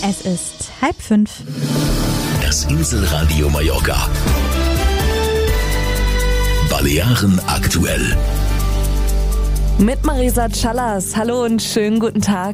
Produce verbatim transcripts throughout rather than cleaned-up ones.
Es ist halb fünf. Das Inselradio Mallorca. Balearen aktuell. Mit Marisa Callas. Hallo und schönen guten Tag.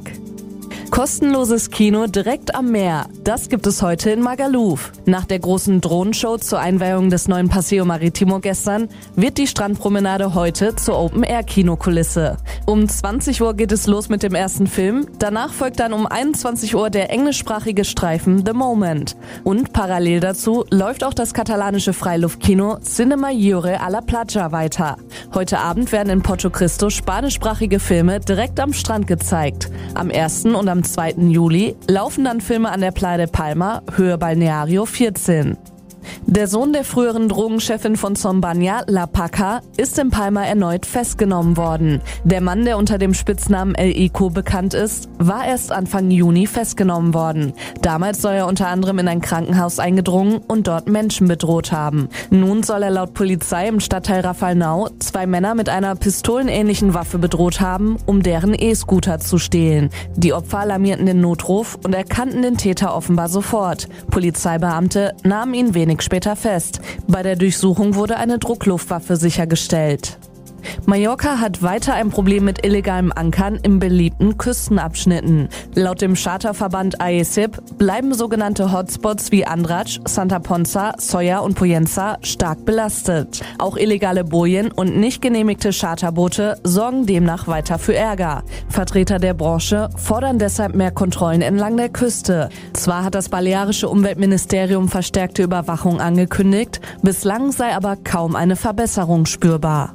Kostenloses Kino direkt am Meer. Das gibt es heute in Magaluf. Nach der großen Drohnenshow zur Einweihung des neuen Paseo Marítimo gestern wird die Strandpromenade heute zur Open-Air-Kinokulisse. Um zwanzig Uhr geht es los mit dem ersten Film. Danach folgt dann um einundzwanzig Uhr der englischsprachige Streifen The Moment. Und parallel dazu läuft auch das katalanische Freiluftkino Cinema Lliure a la Platja weiter. Heute Abend werden in Porto Cristo spanischsprachige Filme direkt am Strand gezeigt. Am ersten und am zweiten Juli laufen dann Filme an der Playa de Palma, Höhe Balneario vierzehn. Der Sohn der früheren Drogenchefin von Zombaña, La Paca, ist in Palma erneut festgenommen worden. Der Mann, der unter dem Spitznamen El Ico bekannt ist, war erst Anfang Juni festgenommen worden. Damals soll er unter anderem in ein Krankenhaus eingedrungen und dort Menschen bedroht haben. Nun soll er laut Polizei im Stadtteil Rafalnau zwei Männer mit einer pistolenähnlichen Waffe bedroht haben, um deren E-Scooter zu stehlen. Die Opfer alarmierten den Notruf und erkannten den Täter offenbar sofort. Polizeibeamte nahmen ihn wenig später fest. Bei der Durchsuchung wurde eine Druckluftwaffe sichergestellt. Mallorca hat weiter ein Problem mit illegalem Ankern in beliebten Küstenabschnitten. Laut dem Charterverband A E S I P bleiben sogenannte Hotspots wie Andratx, Santa Ponsa, Solla und Pollença stark belastet. Auch illegale Bojen und nicht genehmigte Charterboote sorgen demnach weiter für Ärger. Vertreter der Branche fordern deshalb mehr Kontrollen entlang der Küste. Zwar hat das balearische Umweltministerium verstärkte Überwachung angekündigt, bislang sei aber kaum eine Verbesserung spürbar.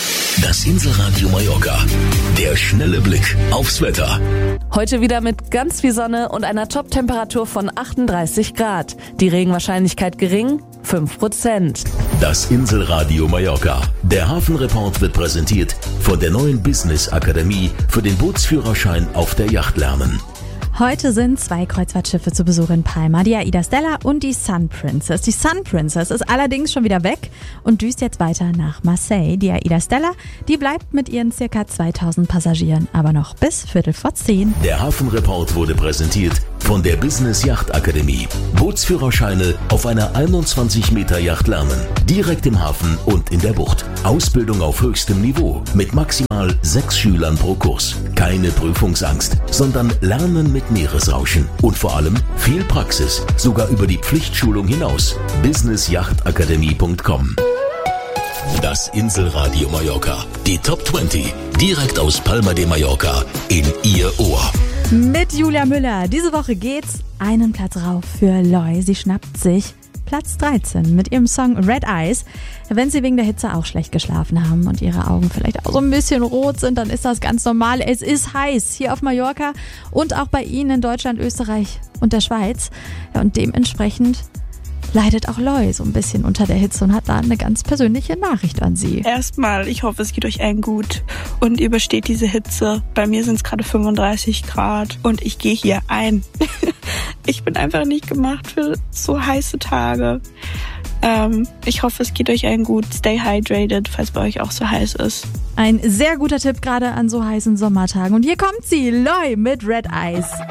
Das Inselradio Mallorca. Der schnelle Blick aufs Wetter. Heute wieder mit ganz viel Sonne und einer Top-Temperatur von achtunddreißig Grad. Die Regenwahrscheinlichkeit gering, fünf Prozent. Das Inselradio Mallorca. Der Hafenreport wird präsentiert von der neuen Business Akademie für den Bootsführerschein auf der Yacht lernen. Heute sind zwei Kreuzfahrtschiffe zu Besuch in Palma, die Aida Stella und die Sun Princess. Die Sun Princess ist allerdings schon wieder weg und düst jetzt weiter nach Marseille. Die Aida Stella, die bleibt mit ihren circa zweitausend Passagieren aber noch bis Viertel vor zehn. Der Hafenreport wurde präsentiert von der Business Yacht Akademie. Bootsführerscheine auf einer einundzwanzig Meter Yacht lernen. Direkt im Hafen und in der Bucht. Ausbildung auf höchstem Niveau mit maximal sechs Schülern pro Kurs. Keine Prüfungsangst, sondern Lernen mit Meeresrauschen. Und vor allem viel Praxis, sogar über die Pflichtschulung hinaus. business yacht akademie punkt com. Das Inselradio Mallorca. Die Top zwanzig. Direkt aus Palma de Mallorca in Ihr Ohr. Mit Julia Müller. Diese Woche geht's einen Platz rauf für Loi. Sie schnappt sich Platz dreizehn mit ihrem Song Red Eyes. Wenn Sie wegen der Hitze auch schlecht geschlafen haben und Ihre Augen vielleicht auch so ein bisschen rot sind, dann ist das ganz normal. Es ist heiß hier auf Mallorca und auch bei Ihnen in Deutschland, Österreich und der Schweiz. Ja, und dementsprechend leidet auch Loi so ein bisschen unter der Hitze und hat da eine ganz persönliche Nachricht an Sie. Erstmal, ich hoffe, es geht euch allen gut und ihr übersteht diese Hitze. Bei mir sind es gerade fünfunddreißig Grad und ich gehe hier ein. Ich bin einfach nicht gemacht für so heiße Tage. Ähm, ich hoffe, es geht euch allen gut. Stay hydrated, falls bei euch auch so heiß ist. Ein sehr guter Tipp gerade an so heißen Sommertagen. Und hier kommt sie, Loi mit Red Eyes.